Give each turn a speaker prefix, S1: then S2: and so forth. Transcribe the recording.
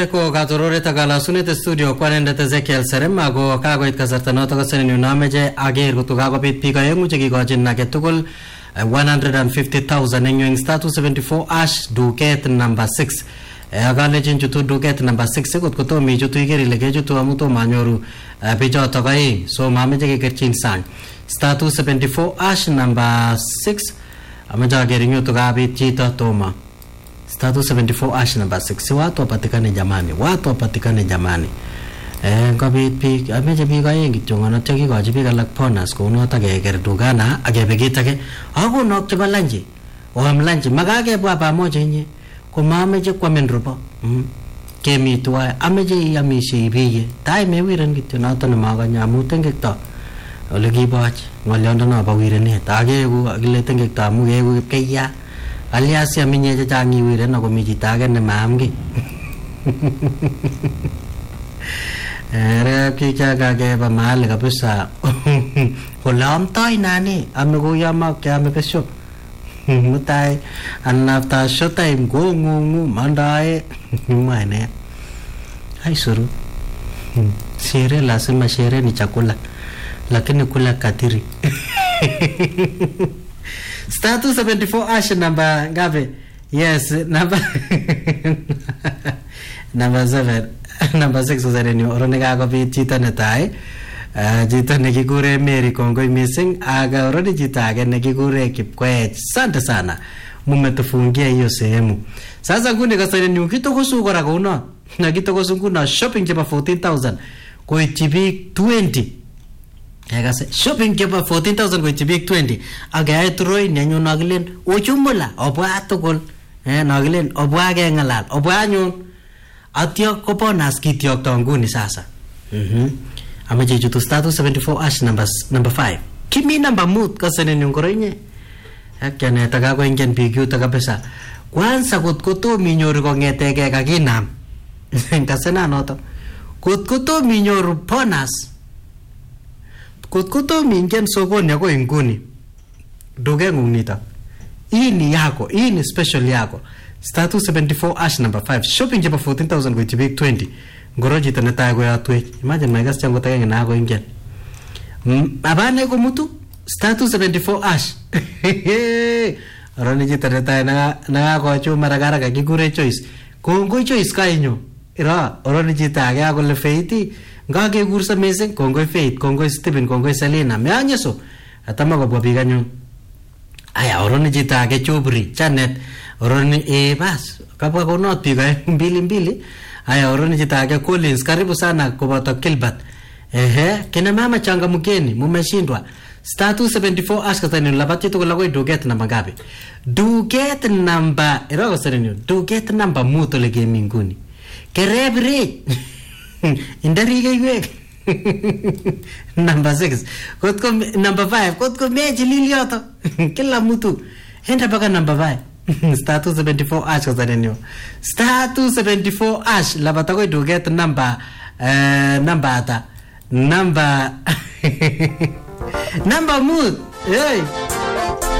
S1: Note ko katororet akalasunet studio kwanendet Ezekiel Serem ako kakoit kasarta noto kasenin nameje ager kutu kakopit biik aengu chekikochin age tugul 150,000 eng status 74 ash duket number 6 akalejin chutu duket number 6 kot kotomi chutu igeri lege chutu amuto manyoru bichoto kai so mameje kekerchin sang status 74 ash number 6 amaja agerinyo to kabit chito toma status 74 ash number 6 watu wapatikane jamani ngobit biik ameche biik aeng kityo ngono chekikochi biik alak bonus kounoto keker dukana akebekit ake akonok chebo lanji oam lanji makakebwa pamoja inye komameche kwamen robo kemi tuwai ameche iamishe ibiye tai mewiren kityo noto nemakanye amu tengekto ole kiboch ngoliondono bo wirenet akeku akile tengekto amu keku kipkeiya alias aminye chechang iwiren ako mi chito age nemaamki kichakakeba mahali kabisa kole amtoi nani ame kuyama kyame pesho mutai and after short time go ngungu mandae mwane haisuru shere lazima shere ni chakula lakini kula kadiri status 74 ash number ngapi yes number 7 number 6 uzareni orone kakopit chito netai chito nekikure Mary kongoi missing aga orone chito age nekikure Kipkoech asante sana mumetufungia hiyo sehemu sasa nguni kasareni kitokosu kora kuno na kitokosu kuna shopping chapa 14,000 koityi biik 20 Egase shopping chapa 14,000 koityi biik 20 aga etroi nenyu nagilen ochumula obwa tugul nagilen obwa kengalal obwa anyun atyo ko bonus kityokto nguni sasa amache chutu status 74 ash number 5 kimi number mood kasenen ngoroinye akene taka ingen biik yuto kabisa kwanza kotomi nyoru kongetege kakinam kasena noto kotomi nyoru bonus kotomi ingen sokoni yako nguni dukengu nito hii ni yako hii ni special yako status 74 ash number 5 shopping jaba 14,000 koityi biik 20 ngoroji tenetai ko yatwech imagine my guest yango tagenge na ko ingen abane ko mutu status 74 ash aroni jitenetai na ko chuma ragara kikure choice kongo choice kainyo ira oroni jita age akole feiti ngake kursa missing kongo Faith kongo Stephen kongo Selena meanyeso atama ko biganyo aya oroni jita age chubri Janet oroni bas kabwa konot biga mbili aya oroni jita age Collins karibu sana kuboto Kilbert kina mama changamkeni mumeshindwa status 74 ask tani labati to lago duket namba gapi duket namba ero sereno duket namba muto le gaming nguni kerebre indari gaiwe number 6 kotko number 5 kotko meji lilioto kila mtu enda paka number 5 status 74 ash kazanenyo status 74 ash labata ko duket number number number mood hey